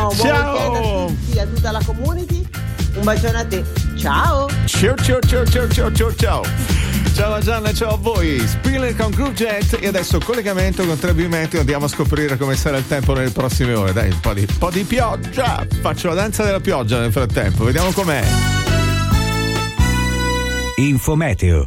buon weekend a tutti, a tutta la community. Un bacione a te. Ciao. Ciao. Ciao a Gianna, ciao a voi. Spiller con Groove Jet e adesso collegamento con Trebi Meteo. Andiamo a scoprire come sarà il tempo nelle prossime ore. Dai, un po' di pioggia. Faccio la danza della pioggia nel frattempo. Vediamo com'è. Infometeo.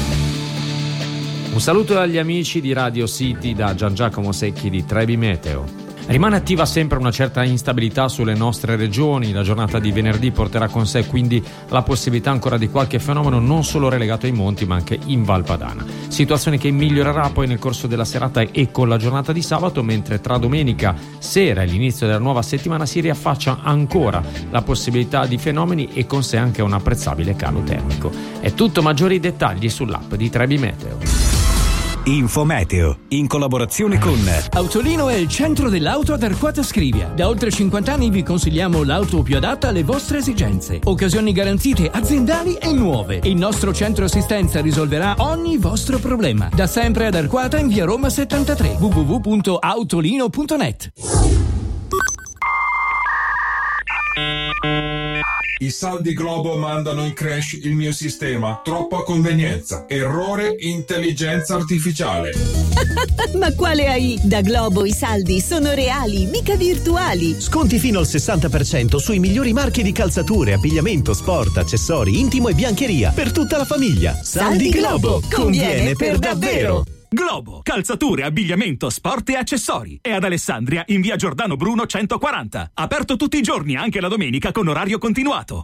Un saluto agli amici di Radio City da Gian Giacomo Secchi di Trebi Meteo. Rimane attiva sempre una certa instabilità sulle nostre regioni. La giornata di venerdì porterà con sé quindi la possibilità ancora di qualche fenomeno non solo relegato ai monti ma anche in Val Padana. Situazione che migliorerà poi nel corso della serata e con la giornata di sabato, mentre tra domenica sera e l'inizio della nuova settimana si riaffaccia ancora la possibilità di fenomeni e con sé anche un apprezzabile calo termico. È tutto, maggiori dettagli sull'app di Trebi Meteo. Infometeo, in collaborazione con Autolino è il centro dell'auto ad Arquata Scrivia. Da oltre 50 anni vi consigliamo l'auto più adatta alle vostre esigenze. Occasioni garantite aziendali e nuove. Il nostro centro assistenza risolverà ogni vostro problema. Da sempre ad Arquata in via Roma 73. www.autolino.net. I saldi Globo mandano in crash il mio sistema. Troppa convenienza. Errore intelligenza artificiale. Ma quale AI? Da Globo i saldi sono reali, mica virtuali. Sconti fino al 60% sui migliori marchi di calzature, abbigliamento, sport, accessori, intimo e biancheria per tutta la famiglia. Saldi Globo. Conviene per davvero. Globo, calzature, abbigliamento, sport e accessori. È ad Alessandria in via Giordano Bruno 140. Aperto tutti i giorni, anche la domenica con orario continuato.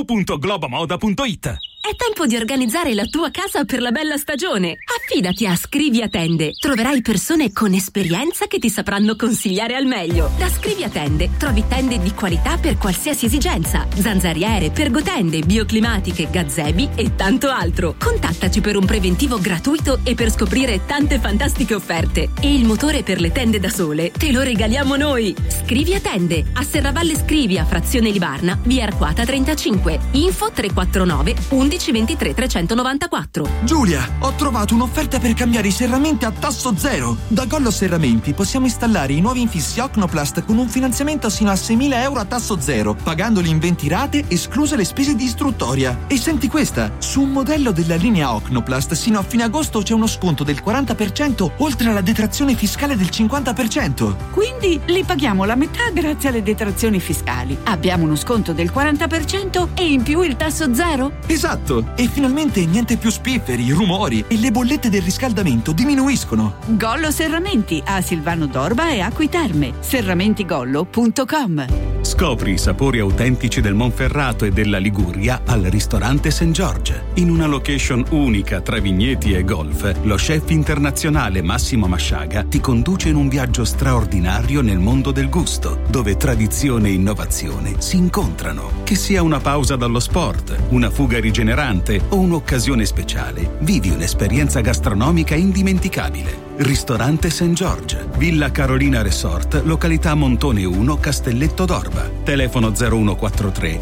www.globomoda.it. È tempo di organizzare la tua casa per la bella stagione. Affidati a Scrivi a Tende. Troverai persone con esperienza che ti sapranno consigliare al meglio. Da Scrivi a Tende trovi tende di qualità per qualsiasi esigenza. Zanzariere, pergotende, bioclimatiche, gazebi e tanto altro. Contattaci per un preventivo gratuito e per scoprire tante fantastiche offerte. E il motore per le tende da sole te lo regaliamo noi. Scrivi a Tende, a Serravalle Scrivia, frazione Libarna, via Arquata 35. Info 349 11 23 394. Giulia, ho trovato un'offerta per cambiare i serramenti a tasso zero. Da Gollo Serramenti possiamo installare i nuovi infissi Ocnoplast con un finanziamento sino a 6.000 euro a tasso zero, pagandoli in 20 rate, escluse le spese di istruttoria. E senti questa, su un modello della linea Ocnoplast sino a fine agosto c'è uno sconto del 40% oltre alla detrazione fiscale del 50%. Quindi li paghiamo la metà grazie alle detrazioni fiscali. Abbiamo uno sconto del 40% e in più il tasso zero? Esatto, e finalmente niente più spifferi, rumori e le bollette del riscaldamento diminuiscono. Gollo Serramenti a Silvano d'Orba e Acqui Terme. serramentigollo.com. Scopri i sapori autentici del Monferrato e della Liguria al ristorante St. George. In una location unica tra vigneti e golf, lo chef internazionale Massimo Masciaga ti conduce in un viaggio straordinario nel mondo del gusto, dove tradizione e innovazione si incontrano. Che sia una pausa dallo sport, una fuga rigenerante o un'occasione speciale, vivi un'esperienza gastronomica indimenticabile. Ristorante St. George, Villa Carolina Resort, località Montone 1, Castelletto d'Orba. Telefono 0143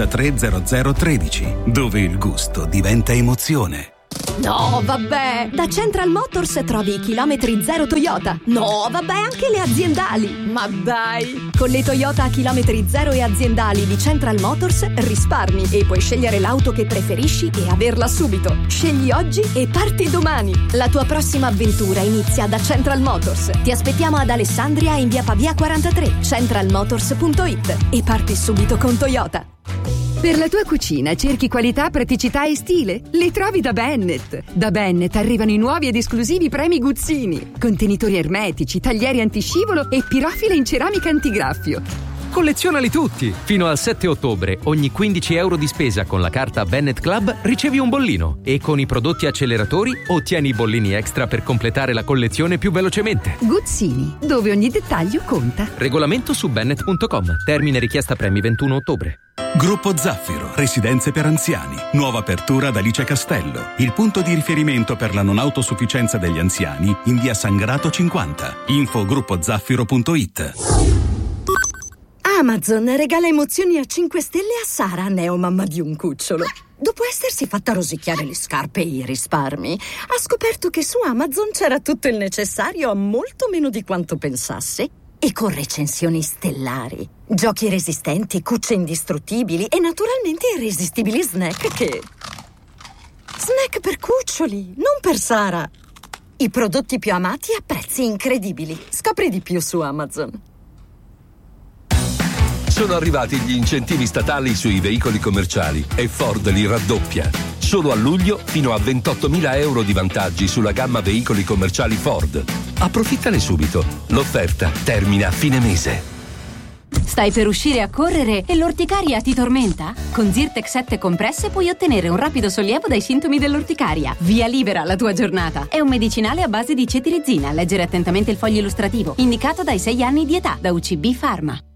830013, dove il gusto diventa emozione. No, vabbè! Da Central Motors trovi i chilometri zero Toyota. No, vabbè, anche le aziendali. Ma dai! Con le Toyota a chilometri zero e aziendali di Central Motors risparmi e puoi scegliere l'auto che preferisci e averla subito. Scegli oggi e parti domani. La tua prossima avventura inizia da Central Motors. Ti aspettiamo ad Alessandria in via Pavia 43, centralmotors.it, e parti subito con Toyota. Per la tua cucina cerchi qualità, praticità e stile? Li trovi da Bennett. Da Bennett arrivano i nuovi ed esclusivi premi Guzzini. Contenitori ermetici, taglieri antiscivolo e pirofile in ceramica antigraffio. Collezionali tutti! Fino al 7 ottobre, ogni 15 euro di spesa con la carta Bennett Club ricevi un bollino. E con i prodotti acceleratori ottieni i bollini extra per completare la collezione più velocemente. Guzzini, dove ogni dettaglio conta. Regolamento su bennett.com. Termine richiesta premi 21 ottobre. Gruppo Zaffiro, residenze per anziani. Nuova apertura ad Alice Castello. Il punto di riferimento per la non autosufficienza degli anziani in via Sangrato 50. Info gruppozaffiro.it. Amazon regala emozioni a 5 stelle a Sara, neomamma di un cucciolo. Dopo essersi fatta rosicchiare le scarpe e i risparmi, ha scoperto che su Amazon c'era tutto il necessario a molto meno di quanto pensasse. e con recensioni stellari. Giochi resistenti, cucce indistruttibili e naturalmente irresistibili snack che... Snack per cuccioli, non per Sara. I prodotti più amati a prezzi incredibili. Scopri di più su Amazon. Sono arrivati gli incentivi statali sui veicoli commerciali e Ford li raddoppia. Solo a luglio fino a 28.000 euro di vantaggi sulla gamma veicoli commerciali Ford. Approfittane subito. L'offerta termina a fine mese. Stai per uscire a correre e l'orticaria ti tormenta? Con Zyrtec 7 compresse puoi ottenere un rapido sollievo dai sintomi dell'orticaria. Via libera alla tua giornata. È un medicinale a base di cetirizina. Leggere attentamente il foglio illustrativo. Indicato dai 6 anni di età da UCB Pharma.